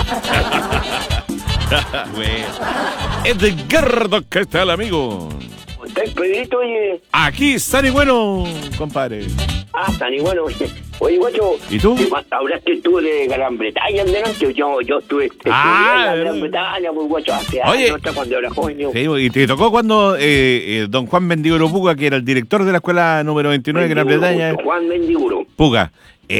Bueno. Edgardo, ¿qué tal, amigo? ¿Está el Pedrito, oye? Aquí están y bueno, compadre. Ah, tan y bueno, oye. Oye, guacho. ¿Y tú? Hablaste tú de Gran Bretaña, delante. Yo estuve en la Gran Bretaña, muy guacho, hace años, hasta cuando era joven. Sí, y te tocó cuando don Juan Mendiguro Puga, que era el director de la escuela número 29 de Gran Bretaña. Juan Mendiguro. Puga,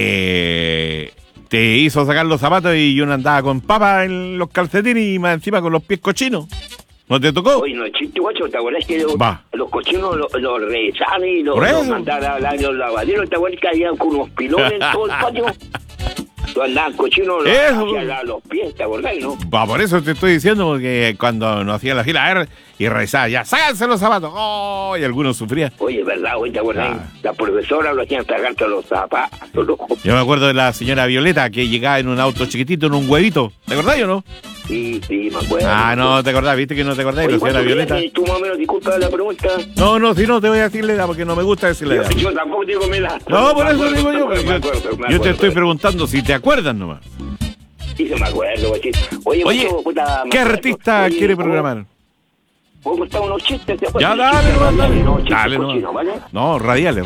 te hizo sacar los zapatos y yo no andaba con papas en los calcetines y más encima con los pies cochinos. ¿No te tocó? Oye, no es chiste, guacho, ¿te acuerdas que los cochinos los rezaban y los mandaban a los lavaderos? ¿Te acuerdas que había con unos pilones en todo el patio? Andaban cochinos hacia los pies, ¿te acordás, no? Va, por eso te estoy diciendo, porque cuando nos hacían la fila y rezaban, ya, ságanse los zapatos. Oh, y algunos sufrían. Oye, ¿verdad? Oye, ¿te acordás? La profesora lo hacían sacarse los zapatos, loco. Yo me acuerdo de la señora Violeta, que llegaba en un auto chiquitito, en un huevito. ¿Te acordás o no? Sí, me acuerdo. Ah, no, ¿te acordás? ¿Viste que no te acordás? Oye, la señora Violeta. ¿Tú más o menos disculpa la pregunta? No, si no te voy a decirle edad, porque no me gusta decirle edad. Yo tampoco digo mi edad. No, por eso digo yo. Yo te estoy preguntando si te acuerdas nomás. Sí, se me acuerdo, guachito. Oye, ¿qué artista quiere programar? ¿Puedo contar unos chistes? Ya, dale. Dale, ¿no? ¿Vale? No, radiales.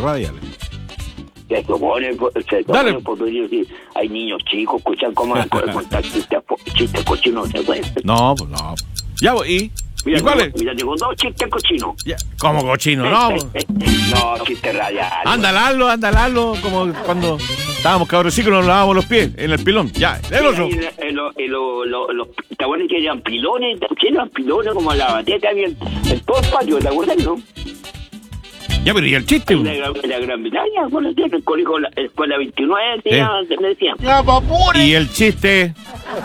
Se supone, porque hay niños chicos, escuchan cómo contar chistes cochinos. No, pues no. Ya, ¿y cuál es? Mira, tengo 2 chistes cochinos. ¿Cómo cochino? No. No, chistes radiales. Ándale, como cuando estábamos cabros chicos nos lavábamos los pies en el pilón. Ya, el otro. ¿Te acuerdas que eran pilones? ¿Qué eran pilones como la bateta en todo el patio? ¿Te acuerdas, no? Ya, pero ¿y el chiste? La Gran Bretaña, bueno, en el colegio, la escuela 29, me decían. ¿Y el chiste?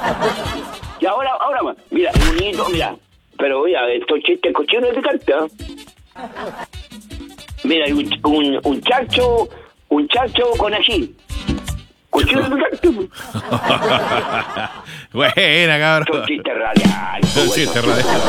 Y ahora va. Mira, un niño, pero oiga, estos chistes cochinos de carta. Mira, un chacho con ají. Cochino de carta. Buena, cabrón. Son chistes radiales. Son chistes radiales.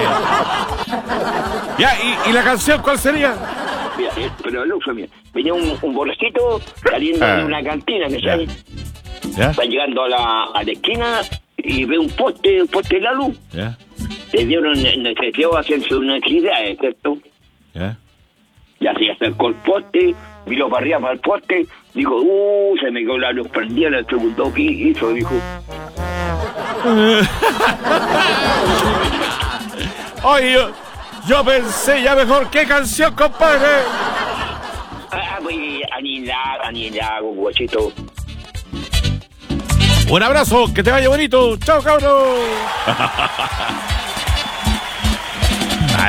Ya, ¿y la canción cuál sería? Mira, pero Lucho, mira, venía un borrachito saliendo de una cantina que sale. Va llegando a la esquina y ve un poste de la luz. Le dieron necesidad hacerse una actividad, ¿cierto? Y así acercó el poste, miró para arriba para el poste, dijo, se me quedó la luz prendida en el segundo piso, dijo. Oye, yo pensé ya mejor, ¿qué canción, compadre? Pues anilago, guachito. Un abrazo, que te vaya bonito. Chao, cabrón.